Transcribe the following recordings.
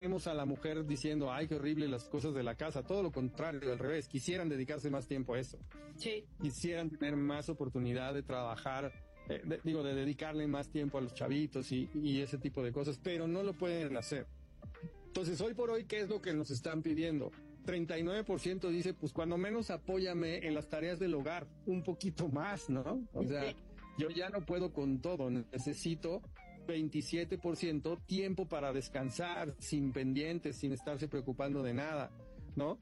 vemos a la mujer diciendo, ay, qué horrible las cosas de la casa. Todo lo contrario, al revés. Quisieran dedicarse más tiempo a eso. Sí. Quisieran tener más oportunidad de trabajar, de dedicarle más tiempo a los chavitos y ese tipo de cosas, pero no lo pueden hacer. Entonces, hoy por hoy, ¿qué es lo que nos están pidiendo? 39% dice, pues cuando menos apóyame en las tareas del hogar, un poquito más, ¿no? O sea, yo ya no puedo con todo, necesito 27% tiempo para descansar, sin pendientes, sin estarse preocupando de nada, ¿no?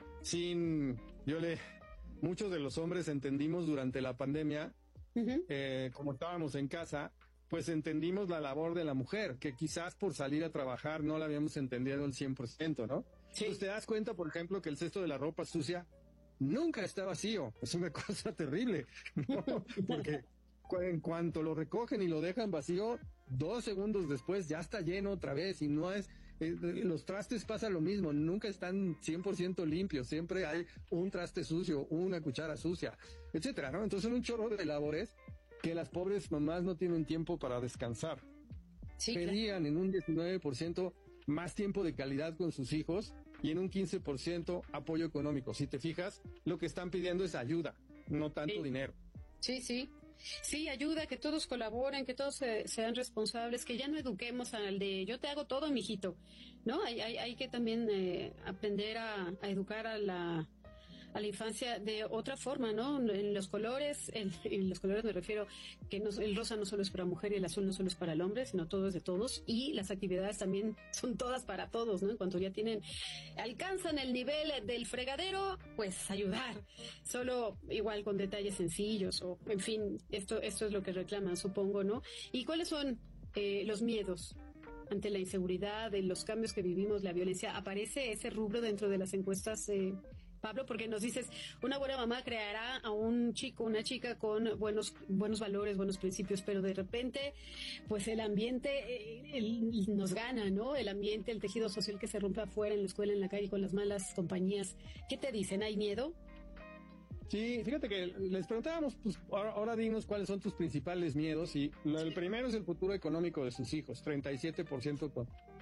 Muchos de los hombres entendimos durante la pandemia, como estábamos en casa, pues entendimos la labor de la mujer, que quizás por salir a trabajar no la habíamos entendido al 100%, ¿no? Sí. Pues te das cuenta, por ejemplo, que el cesto de la ropa sucia nunca está vacío. Es una cosa terrible, ¿no? Porque en cuanto lo recogen y lo dejan vacío, 2 segundos después ya está lleno otra vez y no es... los trastes pasa lo mismo, nunca están 100% limpios, siempre hay un traste sucio, una cuchara sucia, etcétera, ¿no? Entonces son un chorro de labores que las pobres mamás no tienen tiempo para descansar. Sí, pedían en un 19% más tiempo de calidad con sus hijos y en un 15% apoyo económico. Si te fijas, lo que están pidiendo es ayuda, no tanto dinero. Sí, sí. Sí, ayuda, que todos colaboren, que todos sean responsables, que ya no eduquemos al de yo te hago todo, mijito, ¿no? Hay que también aprender a educar a la infancia de otra forma, ¿no? En los colores me refiero que el rosa no solo es para mujer y el azul no solo es para el hombre, sino todo es de todos, y las actividades también son todas para todos, ¿no? En cuanto ya alcanzan el nivel del fregadero, pues ayudar, solo igual con detalles sencillos, o en fin, esto es lo que reclaman, supongo, ¿no? ¿Y cuáles son los miedos ante la inseguridad, de los cambios que vivimos, la violencia? ¿Aparece ese rubro dentro de las encuestas, Pablo? Porque nos dices, una buena mamá creará a un chico, una chica con buenos valores, buenos principios, pero de repente, pues el ambiente nos gana, ¿no? El ambiente, el tejido social que se rompe afuera, en la escuela, en la calle, con las malas compañías. ¿Qué te dicen? ¿Hay miedo? Sí, fíjate que les preguntábamos, pues ahora dinos cuáles son tus principales miedos, y el primero es el futuro económico de sus hijos. 37%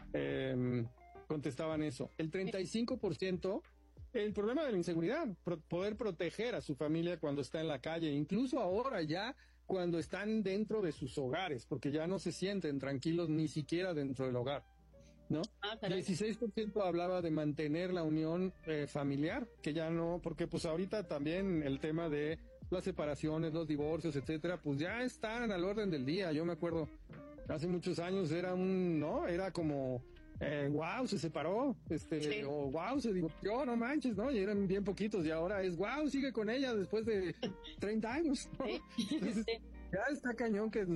contestaban eso. El 35%, el problema de la inseguridad, poder proteger a su familia cuando está en la calle, incluso ahora ya cuando están dentro de sus hogares, porque ya no se sienten tranquilos ni siquiera dentro del hogar, ¿no? 16% hablaba de mantener la unión familiar, que ya no, porque pues ahorita también el tema de las separaciones, los divorcios, etcétera, pues ya están al orden del día. Yo me acuerdo, hace muchos años era como wow, se separó, sí, o wow, se divorció, no manches, ¿no? Y eran bien poquitos, y ahora es wow, sigue con ella después de 30 años, ¿no? Entonces, ya está cañón que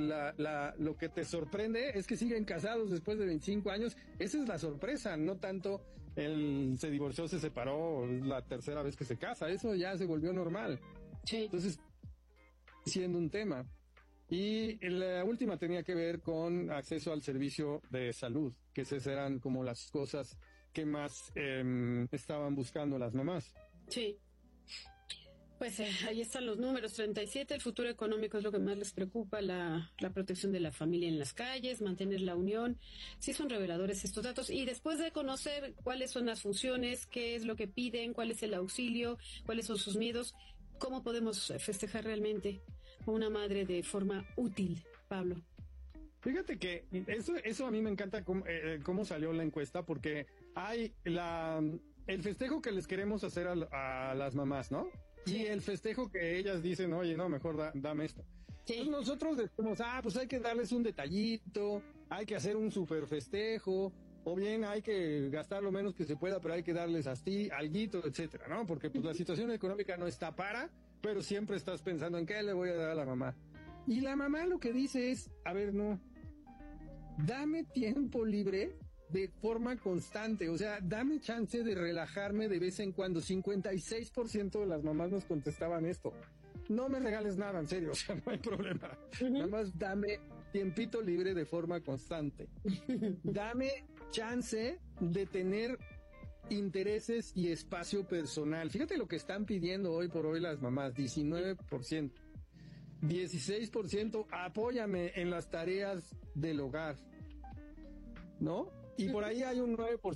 lo que te sorprende es que siguen casados después de 25 años. Esa es la sorpresa, no tanto se divorció, se separó, la tercera vez que se casa, eso ya se volvió normal. Sí. Entonces, siendo un tema. Y la última tenía que ver con acceso al servicio de salud, que esas eran como las cosas que más estaban buscando las mamás. Sí. Pues ahí están los números. 37, el futuro económico es lo que más les preocupa, la protección de la familia en las calles, mantener la unión. Sí son reveladores estos datos. Y después de conocer cuáles son las funciones, qué es lo que piden, cuál es el auxilio, cuáles son sus miedos, ¿cómo podemos festejar realmente a una madre de forma útil, Pablo? Fíjate que eso a mí me encanta cómo salió la encuesta, porque hay el festejo que les queremos hacer a las mamás, ¿no? Sí. Y el festejo que ellas dicen, oye, no, mejor dame esto. Sí. Entonces nosotros decimos, pues hay que darles un detallito, hay que hacer un super festejo, o bien hay que gastar lo menos que se pueda, pero hay que darles alguito, etcétera, ¿no? Porque pues la situación económica no está pero siempre estás pensando en qué le voy a dar a la mamá. Y la mamá lo que dice es, a ver, no, dame tiempo libre de forma constante, o sea, dame chance de relajarme de vez en cuando. 56% de las mamás nos contestaban esto. No me regales nada, en serio, o sea, no hay problema. Nada más dame tiempito libre de forma constante. Dame chance de tener intereses y espacio personal. Fíjate lo que están pidiendo hoy por hoy las mamás, 19%. 16%, apóyame en las tareas del hogar, ¿no? Y por ahí hay un 9%